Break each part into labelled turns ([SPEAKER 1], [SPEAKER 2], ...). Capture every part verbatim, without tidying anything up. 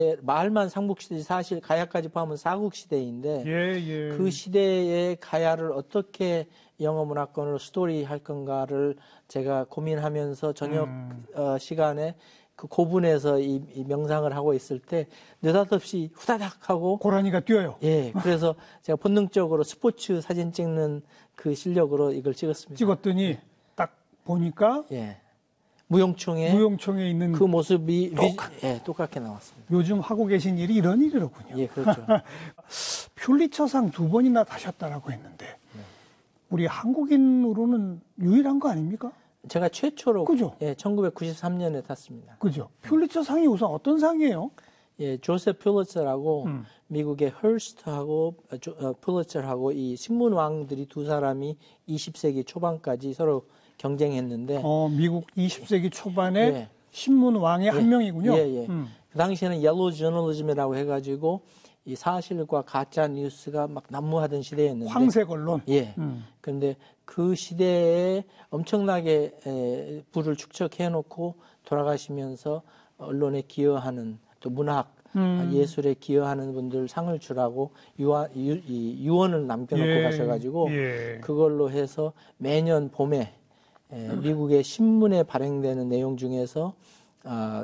[SPEAKER 1] 마을만 삼국시대지 사실 가야까지 포함하면 사국시대인데
[SPEAKER 2] 예, 예.
[SPEAKER 1] 그 시대의 가야를 어떻게 영어 문화권으로 스토리 할 건가를 제가 고민하면서 저녁
[SPEAKER 2] 음.
[SPEAKER 1] 어, 시간에 그 고분에서 이, 이 명상을 하고 있을 때 느닷없이 후다닥 하고
[SPEAKER 2] 고라니가 뛰어요.
[SPEAKER 1] 예, 그래서 제가 본능적으로 스포츠 사진 찍는 그 실력으로 이걸 찍었습니다.
[SPEAKER 2] 찍었더니
[SPEAKER 1] 예.
[SPEAKER 2] 딱 보니까
[SPEAKER 1] 예. 무용총에
[SPEAKER 2] 무용총에 있는
[SPEAKER 1] 그 모습이
[SPEAKER 2] 똑같...
[SPEAKER 1] 위, 예, 똑같게 나왔습니다.
[SPEAKER 2] 요즘 하고 계신 일이 이런 일이로군요.
[SPEAKER 1] 예, 그렇죠.
[SPEAKER 2] 퓰리처상 두 번이나 타셨다라고 했는데 네. 우리 한국인으로는 유일한 거 아닙니까?
[SPEAKER 1] 제가 최초로
[SPEAKER 2] 그죠?
[SPEAKER 1] 예, 천구백구십삼 년에 탔습니다.
[SPEAKER 2] 그죠? 퓰리처상이 우선 어떤 상이에요?
[SPEAKER 1] 예, 조셉 퓰리처라고
[SPEAKER 2] 음.
[SPEAKER 1] 미국의 헐스트하고 어, 퓰리처하고 이 신문왕들이 두 사람이 이십 세기 초반까지 서로 경쟁했는데
[SPEAKER 2] 어, 미국 이십 세기 초반에
[SPEAKER 1] 예.
[SPEAKER 2] 신문왕의
[SPEAKER 1] 예.
[SPEAKER 2] 한 명이군요.
[SPEAKER 1] 예, 예.
[SPEAKER 2] 음.
[SPEAKER 1] 그 당시에는 옐로우 저널리즘이라고 해가지고 이 사실과 가짜 뉴스가 막 난무하던 시대였는데
[SPEAKER 2] 황색 언론.
[SPEAKER 1] 예.
[SPEAKER 2] 음.
[SPEAKER 1] 그런데 그 시대에 엄청나게 에, 부를 축적해놓고 돌아가시면서 언론에 기여하는 또 문학,
[SPEAKER 2] 음.
[SPEAKER 1] 예술에 기여하는 분들 상을 주라고 유아, 유, 이 유언을 남겨놓고
[SPEAKER 2] 예.
[SPEAKER 1] 가셔가지고
[SPEAKER 2] 예.
[SPEAKER 1] 그걸로 해서 매년 봄에 에, 미국의 신문에 발행되는 내용 중에서 어,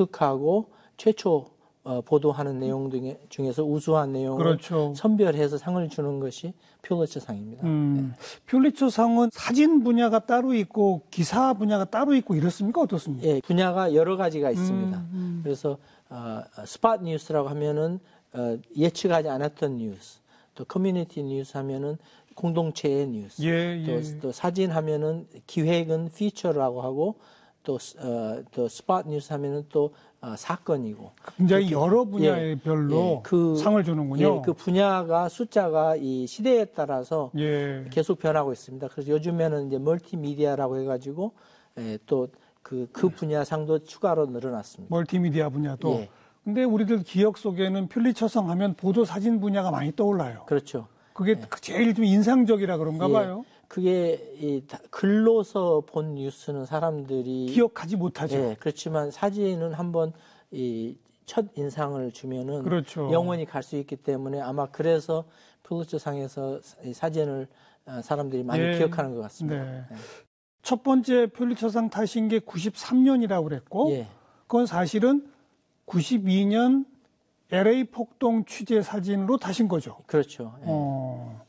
[SPEAKER 1] 독특하고 최초 어, 보도하는 내용 등에, 중에서 우수한 내용을
[SPEAKER 2] 그렇죠.
[SPEAKER 1] 선별해서 상을 주는 것이 퓰리처상입니다.
[SPEAKER 2] 음,
[SPEAKER 1] 네.
[SPEAKER 2] 퓰리처상은 사진 분야가 따로 있고 기사 분야가 따로 있고 이렇습니까? 어떻습니까?
[SPEAKER 1] 예, 분야가 여러 가지가 있습니다.
[SPEAKER 2] 음, 음.
[SPEAKER 1] 그래서 어, 스팟 뉴스라고 하면은 어, 예측하지 않았던 뉴스, 또 커뮤니티 뉴스 하면은 공동체의 뉴스,
[SPEAKER 2] 예, 예.
[SPEAKER 1] 또, 또 사진 하면은 기획은 피처라고 하고 또, 어, 또 스팟 뉴스 하면은 또 어, 사건이고
[SPEAKER 2] 굉장히 여러 분야별로
[SPEAKER 1] 예, 예, 그,
[SPEAKER 2] 상을 주는군요.
[SPEAKER 1] 예, 그 분야가 숫자가 이 시대에 따라서
[SPEAKER 2] 예.
[SPEAKER 1] 계속 변하고 있습니다. 그래서 요즘에는 이제 멀티미디어라고 해가지고 예, 또 그 그 분야 상도 추가로 늘어났습니다.
[SPEAKER 2] 멀티미디어 분야도.
[SPEAKER 1] 예.
[SPEAKER 2] 근데 우리들 기억 속에는 퓰리처상 하면 보도 사진 분야가 많이 떠올라요.
[SPEAKER 1] 그렇죠.
[SPEAKER 2] 그게
[SPEAKER 1] 예.
[SPEAKER 2] 제일 좀 인상적이라 그런가
[SPEAKER 1] 예.
[SPEAKER 2] 봐요.
[SPEAKER 1] 그게 이 글로서 본 뉴스는 사람들이
[SPEAKER 2] 기억하지 못하죠.
[SPEAKER 1] 예, 그렇지만 사진은 한번 이 첫 인상을 주면은
[SPEAKER 2] 그렇죠.
[SPEAKER 1] 영원히 갈 수 있기 때문에 아마 그래서 퓰리처상에서 이 사진을 사람들이 많이
[SPEAKER 2] 예.
[SPEAKER 1] 기억하는 것 같습니다.
[SPEAKER 2] 네.
[SPEAKER 1] 예.
[SPEAKER 2] 첫 번째 퓰리처상 타신 게 구십삼 년이라고 그랬고
[SPEAKER 1] 예.
[SPEAKER 2] 그건 사실은 구십이 년 엘에이 폭동 취재 사진으로 타신 거죠.
[SPEAKER 1] 그렇죠. 예.
[SPEAKER 2] 어,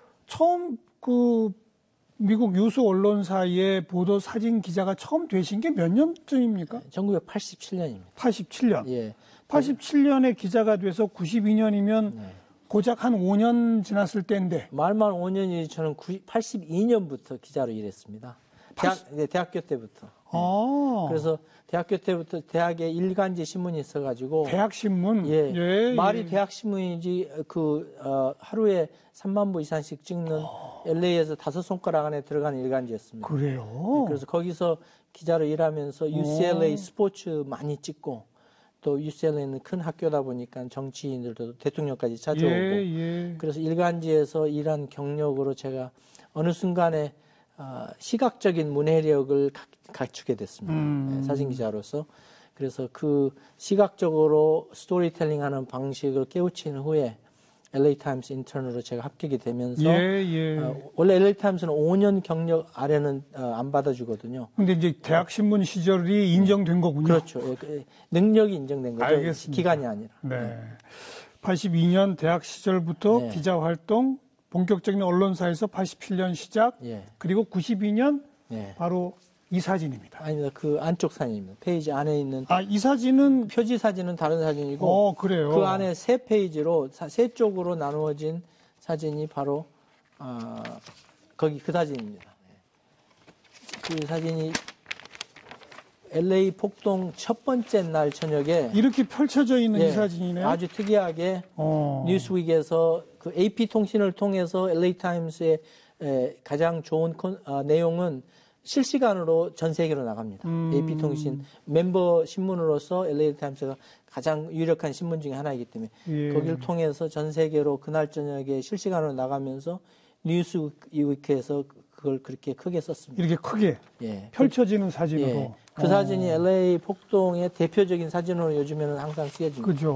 [SPEAKER 2] 처음 그 미국 유수 언론사의 보도 사진 기자가 처음 되신 게 몇 년쯤입니까?
[SPEAKER 1] 천구백팔십칠 년입니다.
[SPEAKER 2] 팔십칠 년.
[SPEAKER 1] 예.
[SPEAKER 2] 팔십칠 년에 기자가 돼서 구십이 년이면
[SPEAKER 1] 네.
[SPEAKER 2] 고작 한 오 년 지났을 때인데.
[SPEAKER 1] 말만 오 년이지 저는 팔십이 년부터 기자로 일했습니다. 대학, 네, 대학교 때부터.
[SPEAKER 2] 아.
[SPEAKER 1] 그래서 대학교 때부터 대학에 일간지 신문이 있어가지고.
[SPEAKER 2] 대학 신문?
[SPEAKER 1] 예.
[SPEAKER 2] 예,
[SPEAKER 1] 말이
[SPEAKER 2] 예.
[SPEAKER 1] 대학 신문이지 그, 어, 하루에 삼만 부 이상씩 찍는 어. 엘에이에서 다섯 손가락 안에 들어가는 일간지였습니다.
[SPEAKER 2] 그래요?
[SPEAKER 1] 네, 그래서 거기서 기자로 일하면서 유씨엘에이 스포츠 많이 찍고 또 유씨엘에이는 큰 학교다 보니까 정치인들도 대통령까지 찾아오고.
[SPEAKER 2] 예, 예.
[SPEAKER 1] 그래서 일간지에서 일한 경력으로 제가 어느 순간에 어, 시각적인 문해력을 가, 갖추게 됐습니다.
[SPEAKER 2] 음.
[SPEAKER 1] 네, 사진기자로서. 그래서 그 시각적으로 스토리텔링 하는 방식을 깨우친 후에 엘에이 타임스 인턴으로 제가 합격이 되면서
[SPEAKER 2] 예, 예.
[SPEAKER 1] 어, 원래 엘에이 타임스는 오 년 경력 아래는 어, 안 받아주거든요.
[SPEAKER 2] 근데 이제 대학 신문 시절이 인정된 거군요.
[SPEAKER 1] 그렇죠. 예, 그, 능력이 인정된 거죠.
[SPEAKER 2] 알겠습니다.
[SPEAKER 1] 기간이 아니라.
[SPEAKER 2] 네.
[SPEAKER 1] 네.
[SPEAKER 2] 팔십이 년 대학 시절부터
[SPEAKER 1] 네.
[SPEAKER 2] 기자 활동, 본격적인 언론사에서 팔십칠 년 시작,
[SPEAKER 1] 예.
[SPEAKER 2] 그리고 구십이 년
[SPEAKER 1] 예.
[SPEAKER 2] 바로 이 사진입니다.
[SPEAKER 1] 아닙니다. 그 안쪽 사진입니다. 페이지 안에 있는
[SPEAKER 2] 아, 이 사진은
[SPEAKER 1] 표지 사진은 다른 사진이고
[SPEAKER 2] 어, 그래요.
[SPEAKER 1] 그 안에 세 페이지로 세 쪽으로 나누어진 사진이 바로 어, 거기 그 사진입니다. 그 사진이 엘에이 폭동 첫 번째 날 저녁에
[SPEAKER 2] 이렇게 펼쳐져 있는
[SPEAKER 1] 예,
[SPEAKER 2] 이 사진이네요.
[SPEAKER 1] 아주 특이하게
[SPEAKER 2] 어.
[SPEAKER 1] 뉴스윅에서 그 에이피 통신을 통해서 엘에이 타임스의 에, 가장 좋은 콘, 어, 내용은 실시간으로 전 세계로 나갑니다.
[SPEAKER 2] 음.
[SPEAKER 1] 에이피 통신 멤버 신문으로서 엘에이 타임스가 가장 유력한 신문 중에 하나이기 때문에
[SPEAKER 2] 예.
[SPEAKER 1] 거기를 통해서 전 세계로 그날 저녁에 실시간으로 나가면서 뉴스위크에서 그걸 그렇게 크게 썼습니다.
[SPEAKER 2] 이렇게 크게
[SPEAKER 1] 예.
[SPEAKER 2] 펼쳐지는 사진으로.
[SPEAKER 1] 예. 그
[SPEAKER 2] 어.
[SPEAKER 1] 사진이 엘에이 폭동의 대표적인 사진으로 요즘에는 항상 쓰여집니다.
[SPEAKER 2] 그죠.